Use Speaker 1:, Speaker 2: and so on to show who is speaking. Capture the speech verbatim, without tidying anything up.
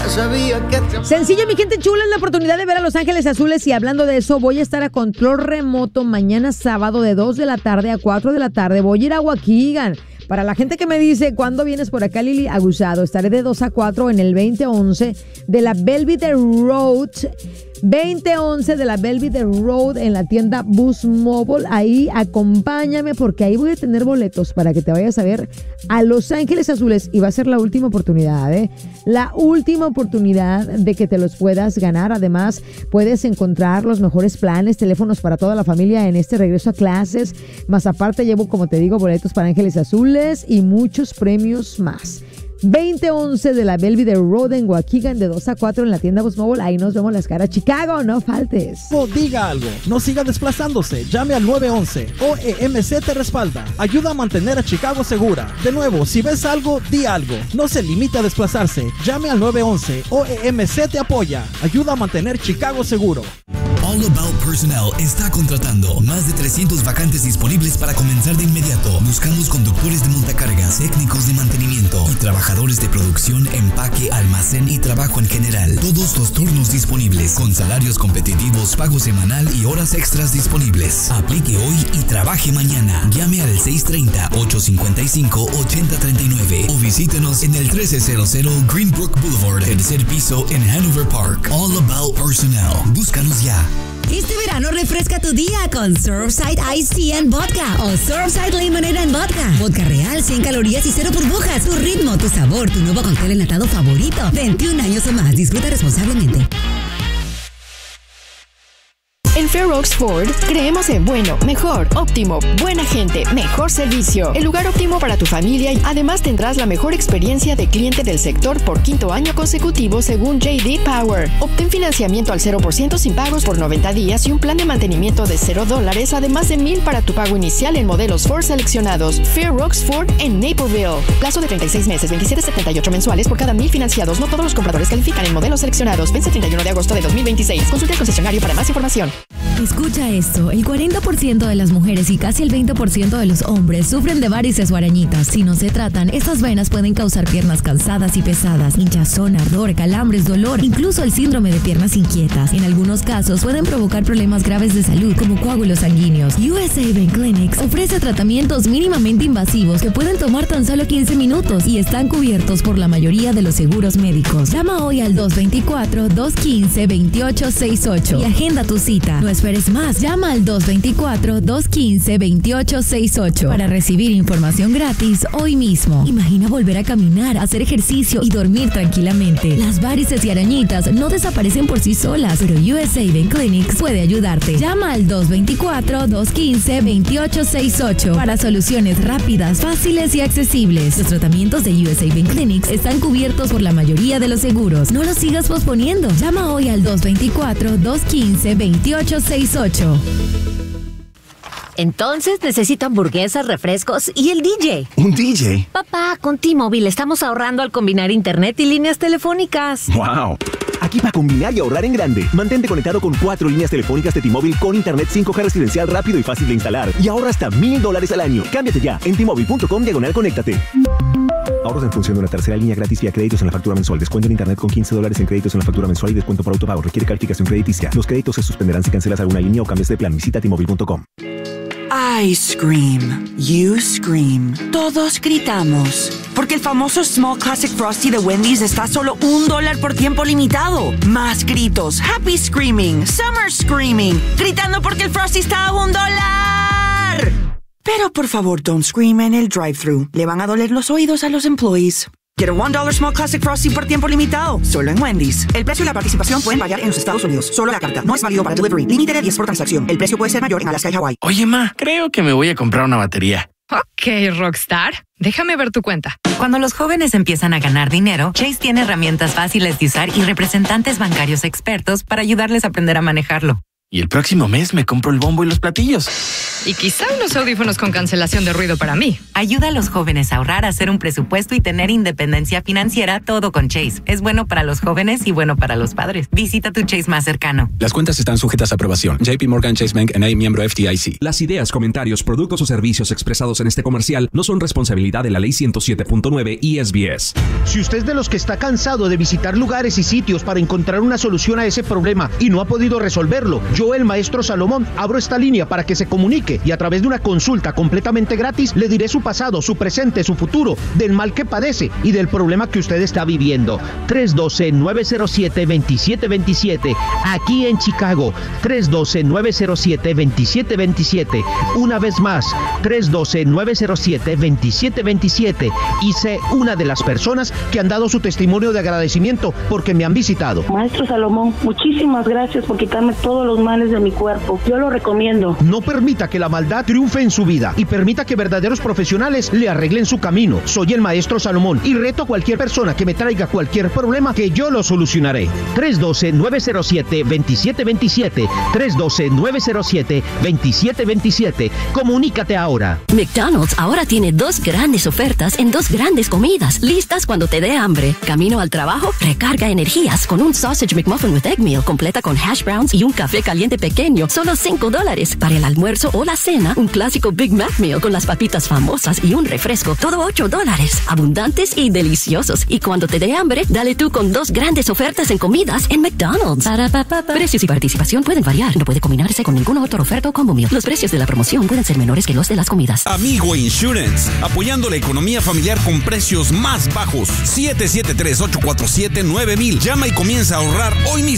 Speaker 1: sabía que te...
Speaker 2: Sencillo, mi gente chula, es la oportunidad de ver a Los Ángeles Azules. Y hablando de eso, voy a estar a control remoto mañana sábado de dos de la tarde a cuatro de la tarde. Voy a ir a Waukegan. Para la gente que me dice, ¿cuándo vienes por acá, Lili? Abusado. Estaré de dos a cuatro en el veinte once de la Belvedere Road. veinte once de la Belvedere Road en la tienda Boost Mobile. Ahí acompáñame porque ahí voy a tener boletos para que te vayas a ver a Los Ángeles Azules. Y va a ser la última oportunidad, ¿eh? La última oportunidad de que te los puedas ganar. Además, puedes encontrar los mejores planes, teléfonos para toda la familia en este regreso a clases. Más aparte, llevo, como te digo, boletos para Ángeles Azules y muchos premios más. veinte once de la Belvedere Road en Waukegan de dos a cuatro en la tienda Boost Mobile. Ahí nos vemos las caras. Chicago, no faltes.
Speaker 3: O diga algo, no siga desplazándose. Llame al nueve once. O E M C te respalda. Ayuda a mantener a Chicago segura. De nuevo, si ves algo, di algo. No se limite a desplazarse. Llame al nueve once. O E M C te apoya. Ayuda a mantener Chicago seguro.
Speaker 4: All About Personnel está contratando más de trescientas vacantes disponibles para comenzar de inmediato. Buscamos conductores de montacargas, técnicos de mantenimiento y trabajadores de producción, empaque, almacén y trabajo en general. Todos los turnos disponibles, con salarios competitivos, pago semanal y horas extras disponibles. Aplique hoy y trabaje mañana. Llame al seis tres cero, ocho cinco cinco, ocho cero tres nueve o visítenos en el trece cero cero Greenbrook Boulevard, tercer piso en Hanover Park. All About Personnel. Búscanos ya.
Speaker 5: Este verano refresca tu día con Surfside Iced Tea and Vodka o Surfside Lemonade and Vodka. Vodka real, cien calorías y cero burbujas. Tu ritmo, tu sabor, tu nuevo cóctel enlatado favorito. veintiún años o más. Disfruta responsablemente.
Speaker 6: En Fair Oaks Ford creemos en bueno, mejor, óptimo, buena gente, mejor servicio. El lugar óptimo para tu familia y además tendrás la mejor experiencia de cliente del sector por quinto año consecutivo según J D Power. Obtén financiamiento al cero por ciento sin pagos por noventa días y un plan de mantenimiento de cero dólares, además de mil para tu pago inicial en modelos Ford seleccionados. Fair Oaks Ford en Naperville. Plazo de treinta y seis meses, veintisiete setenta y ocho mensuales por cada mil financiados. No todos los compradores califican en modelos seleccionados. Vence treinta y uno de agosto de dos mil veintiséis. Consulta al concesionario para más información.
Speaker 5: Escucha esto, el cuarenta por ciento de las mujeres y casi el veinte por ciento de los hombres sufren de varices o arañitas. Si no se tratan, estas venas pueden causar piernas cansadas y pesadas, hinchazón, ardor, calambres, dolor, incluso el síndrome de piernas inquietas. En algunos casos pueden provocar problemas graves de salud como coágulos sanguíneos. U S A Vein Clinics ofrece tratamientos mínimamente invasivos que pueden tomar tan solo quince minutos y están cubiertos por la mayoría de los seguros médicos. Llama hoy al dos dos cuatro, dos uno cinco, dos ocho seis ocho y agenda tu cita. No esperes más, llama al dos dos cuatro, dos uno cinco, dos ocho seis ocho para recibir información gratis hoy mismo. Imagina volver a caminar, hacer ejercicio y dormir tranquilamente. Las varices y arañitas no desaparecen por sí solas, pero U S A Vein Clinics puede ayudarte. Llama al dos dos cuatro, dos uno cinco, dos ocho seis ocho para soluciones rápidas, fáciles y accesibles. Los tratamientos de U S A Vein Clinics están cubiertos por la mayoría de los seguros. No los sigas posponiendo. Llama hoy al dos dos cuatro, dos uno cinco, dos ocho seis ocho.
Speaker 7: Entonces necesito hamburguesas, refrescos y el D J.
Speaker 8: ¿Un D J?
Speaker 7: Papá, con T-Mobile estamos ahorrando al combinar internet y líneas telefónicas.
Speaker 8: ¡Wow! Aquí para combinar y ahorrar en grande. Mantente conectado con cuatro líneas telefónicas de T-Mobile con internet cinco G residencial rápido y fácil de instalar. Y ahorra hasta mil dólares al año. Cámbiate ya en T-Mobile punto com diagonal conéctate. Ahorros en función de una tercera línea gratis vía créditos en la factura mensual. Descuento en internet con quince dólares en créditos en la factura mensual y descuento por autopago. Requiere calificación crediticia. Los créditos se suspenderán si cancelas alguna línea o cambias de plan. Visita T Mobile punto com.
Speaker 9: I scream. You scream. Todos gritamos. Porque el famoso Small Classic Frosty de Wendy's está a solo un dólar por tiempo limitado. Más gritos. Happy Screaming. Summer Screaming. Gritando porque el Frosty está a un dólar. Pero por favor, don't scream en el drive-thru. Le van a doler los oídos a los employees. Quiero un dólar Small Classic Frosty por tiempo limitado. Solo en Wendy's. El precio y la participación pueden variar en los Estados Unidos. Solo la carta. No es válido para delivery. Límite de diez por transacción. El precio puede ser mayor en Alaska y Hawái.
Speaker 10: Oye, ma, creo que me voy a comprar una batería.
Speaker 11: Ok, Rockstar. Déjame ver tu cuenta.
Speaker 12: Cuando los jóvenes empiezan a ganar dinero, Chase tiene herramientas fáciles de usar y representantes bancarios expertos para ayudarles a aprender a manejarlo.
Speaker 10: Y el próximo mes me compro el bombo y los platillos.
Speaker 11: Y quizá unos audífonos con cancelación de ruido para mí.
Speaker 12: Ayuda a los jóvenes a ahorrar, a hacer un presupuesto y tener independencia financiera, todo con Chase. Es bueno para los jóvenes y bueno para los padres. Visita tu Chase más cercano.
Speaker 1: Las cuentas están sujetas a aprobación. J P Morgan Chase Bank N A, miembro F D I C.
Speaker 13: Las ideas, comentarios, productos o servicios expresados en este comercial no son responsabilidad de la Ley ciento siete punto nueve I S B S.
Speaker 14: Si usted es de los que está cansado de visitar lugares y sitios para encontrar una solución a ese problema y no ha podido resolverlo, yo, el maestro Salomón, abro esta línea para que se comunique y a través de una consulta completamente gratis le diré su pasado, su presente, su futuro, del mal que padece y del problema que usted está viviendo. tres uno dos, nueve cero siete, dos siete dos siete, aquí en Chicago. tres uno dos, nueve cero siete, dos siete dos siete. Una vez más, tres uno dos, nueve cero siete, dos siete dos siete. Y sé una de las personas que han dado su testimonio de agradecimiento porque me han visitado.
Speaker 15: Maestro Salomón, muchísimas gracias por quitarme todos los males de mi cuerpo. Yo lo recomiendo.
Speaker 14: No permita que la maldad triunfe en su vida y permita que verdaderos profesionales le arreglen su camino. Soy el maestro Salomón y reto a cualquier persona que me traiga cualquier problema que yo lo solucionaré. tres uno dos, nueve cero siete, dos siete dos siete. tres uno dos, nueve cero siete, dos siete dos siete. Comunícate ahora.
Speaker 16: McDonald's ahora tiene dos grandes ofertas en dos grandes comidas, listas cuando te dé hambre. Camino al trabajo, recarga energías con un Sausage McMuffin with Egg Meal completa con hash browns y un café caliente pequeño, solo cinco dólares. Para el almuerzo o la cena, un clásico Big Mac Meal con las papitas famosas y un refresco, todo ocho dólares. Abundantes y deliciosos. Y cuando te dé hambre, dale tú con dos grandes ofertas en comidas en McDonald's. Para, pa, pa, pa. Precios y participación pueden variar. No puede combinarse con ninguna otra oferta o combo meal. Los precios de la promoción pueden ser menores que los de las comidas.
Speaker 17: Amigo Insurance, apoyando la economía familiar con precios más bajos. siete siete tres, ocho cuatro siete, nueve mil. Llama y comienza a ahorrar hoy mismo.